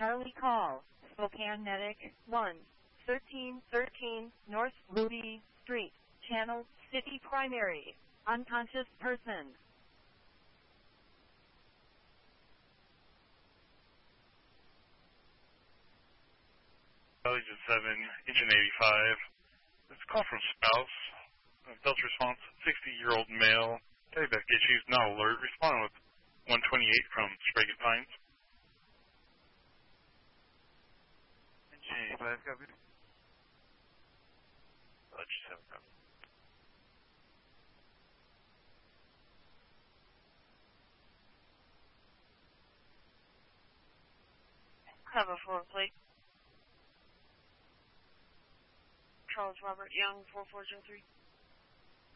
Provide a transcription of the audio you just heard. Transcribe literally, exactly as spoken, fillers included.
Charlie call, Spokane Medic, one, thirteen thirteen North Ruby Street, Channel, City Primary, unconscious person. Allegiant seven, Engine eighty-five. This is a call from spouse. Delta response, sixty-year-old male. Diabetic issues, not alert. Responding with one twenty-eight from Sprague Pines. Engine eighty-five, copy. Allegiant seven, copy. Have a floor plate. Charles Robert Young, four four zero three.